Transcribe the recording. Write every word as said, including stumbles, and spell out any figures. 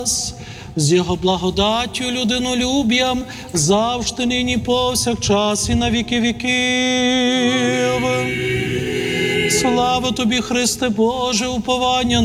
з його благодаттю, людинолюб'ям, завжди, нині, повсякчас і на віки віків. Слава тобі, Христе Боже, уповання